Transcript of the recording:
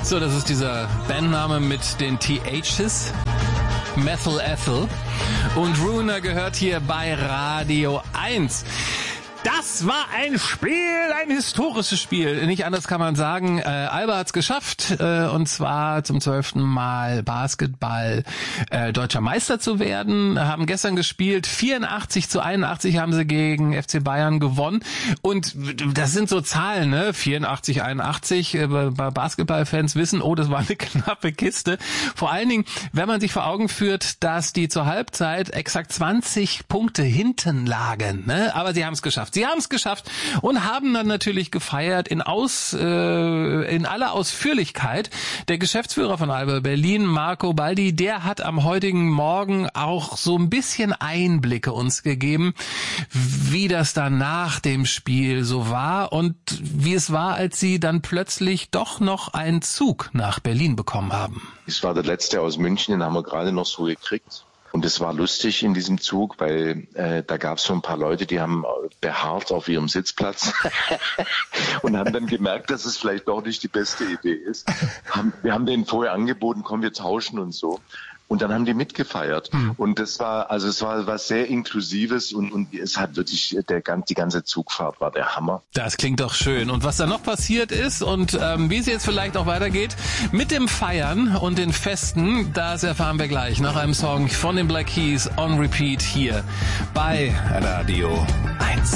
So, das ist dieser Bandname mit den THs. Methyl Ethyl. Und Ruiner gehört hier bei Radio 1. Das war ein Spiel, ein historisches Spiel. Nicht anders kann man sagen. Alba hat's geschafft, und zwar zum 12. Mal Basketball deutscher Meister zu werden. Haben gestern gespielt. 84-81 haben sie gegen FC Bayern gewonnen. Und das sind so Zahlen, ne? 84-81. Bei Basketballfans wissen, oh, das war eine knappe Kiste. Vor allen Dingen, wenn man sich vor Augen führt, dass die zur Halbzeit exakt 20 Punkte hinten lagen. Ne? Aber sie haben es geschafft. Sie haben es geschafft und haben dann natürlich gefeiert in aller Ausführlichkeit. Der Geschäftsführer von Alba Berlin, Marco Baldi, der hat am heutigen Morgen auch so ein bisschen Einblicke uns gegeben, wie das dann nach dem Spiel so war und wie es war, als sie dann plötzlich doch noch einen Zug nach Berlin bekommen haben. Es war der letzte aus München, den haben wir gerade noch so gekriegt. Und es war lustig in diesem Zug, weil da gab es so ein paar Leute, die haben beharrt auf ihrem Sitzplatz und haben dann gemerkt, dass es vielleicht doch nicht die beste Idee ist. Wir haben denen vorher angeboten, komm, wir tauschen und so. Und dann haben die mitgefeiert. Und es war was sehr Inklusives und es hat wirklich, die ganze Zugfahrt war der Hammer. Das klingt doch schön. Und was da noch passiert ist und wie es jetzt vielleicht auch weitergeht mit dem Feiern und den Festen, das erfahren wir gleich nach einem Song von den Black Keys on Repeat hier bei Radio 1.